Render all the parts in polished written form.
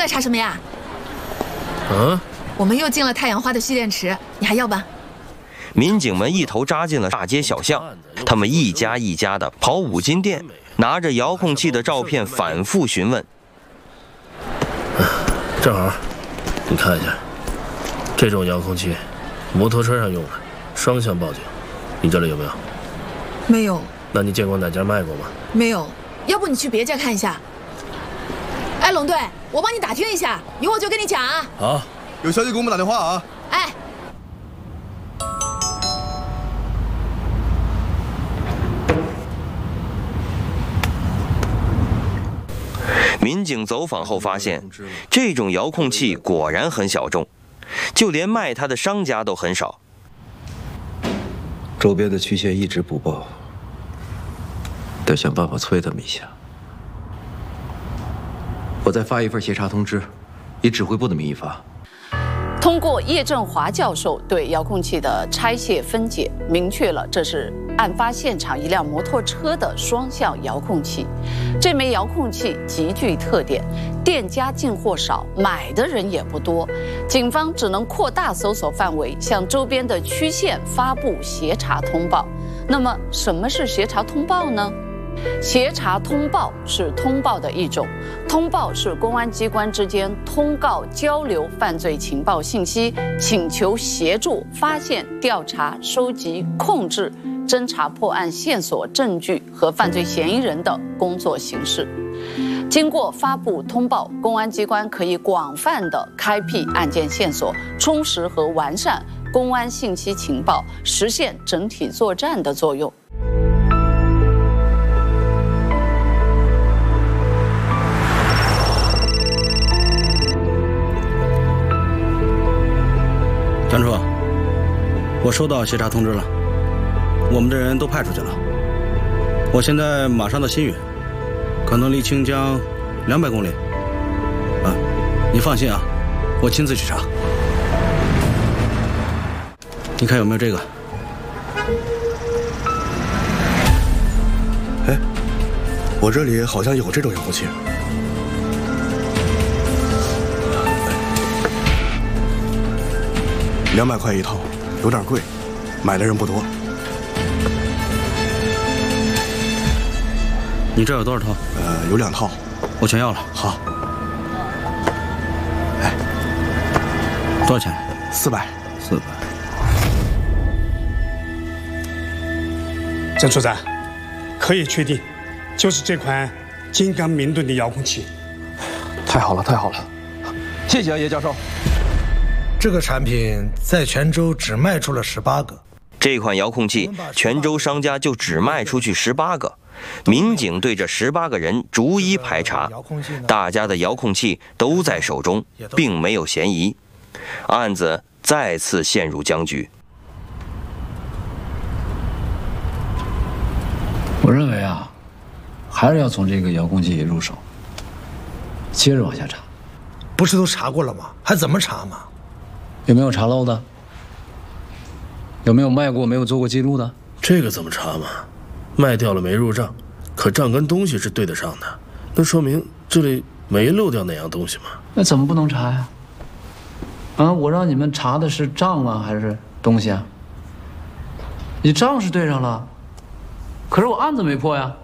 来查什么呀？ 啊？ 我们又进了太阳花的蓄电池，你还要吧？ 民警们一头扎进了大街小巷，他们一家一家的跑五金店，拿着遥控器的照片反复询问。 正好，你看一下，这种遥控器，摩托车上用的，双向报警，你这里有没有？ 没有。 那你见过哪家卖过吗？ 没有。要不你去别家看一下。哎，龙队，我帮你打听一下，有我就跟你讲啊。 好， 有消息给我们打电话啊。 哎。 民警走访后发现，这种遥控器果然很小众，就连卖它的商家都很少。 周边的区县一直不报，得想办法催他们一下。我再发一份协查通知，以指挥部的名义发。 通过叶振华教授对遥控器的拆卸分解，明确了这是案发现场一辆摩托车的双向遥控器。这枚遥控器极具特点，店家进货少，买的人也不多，警方只能扩大搜索范围，向周边的区县发布协查通报。那么，什么是协查通报呢？协查通报是通报的一种，通报是公安机关之间通告交流犯罪情报信息，请求协助发现、调查、收集、控制、侦查破案线索、证据和犯罪嫌疑人的工作形式。经过发布通报，公安机关可以广泛地开辟案件线索，充实和完善公安信息情报，实现整体作战的作用。 张处，我收到协查通知了，我们的人都派出去了。我现在马上到新余，可能离清江200公里。啊，你放心啊，我亲自去查。你看有没有这个？ 哎，我这里好像有这种遥控器。200块一套，有点贵，买的人不多。 你这有多少套？ 有2套， 我全要了。 好。哎， 多少钱 ？400。 郑处长，可以确定，就是这款金刚明盾的遥控器。 太好了，太好了，谢谢啊，叶教授。 这个产品在泉州只卖出了18个。 这款遥控器，泉州商家就只卖出去18个。民警对这18个人逐一排查，大家的遥控器都在手中，并没有嫌疑，案子再次陷入僵局。 我认为啊，还是要从这个遥控器入手，接着往下查。 不是都查过了吗？还怎么查嘛？ 有没有查漏的？有没有卖过没有做过记录的？ 这个怎么查嘛？卖掉了没入账，可账跟东西是对得上的，那说明这里没漏掉哪样东西嘛。 那怎么不能查呀？啊，我让你们查的是账啊，还是东西啊？你账是对上了，可是我案子没破呀。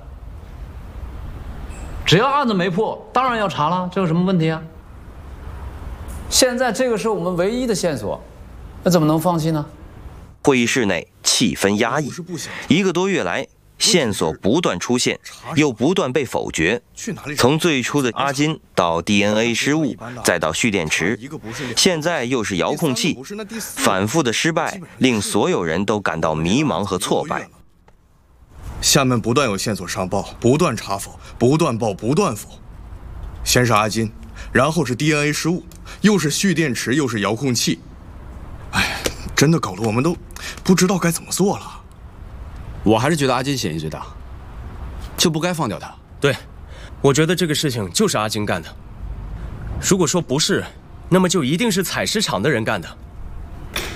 只要案子没破，当然要查了，这有什么问题啊？现在这个是我们唯一的线索，那怎么能放弃呢？ 会议室内气氛压抑，1个多月来，线索不断出现，又不断被否决。从最初的阿金到 DNA 失误，再到蓄电池，现在又是遥控器，反复的失败令所有人都感到迷茫和挫败。 下面不断有线索上报，不断查否，不断报，不断否。先是阿金，然后是 DNA 失误，又是蓄电池，又是遥控器。哎，真的搞得我们都不知道该怎么做了。 我还是觉得阿金嫌疑最大，就不该放掉他。 对，我觉得这个事情就是阿金干的。如果说不是，那么就一定是采石场的人干的。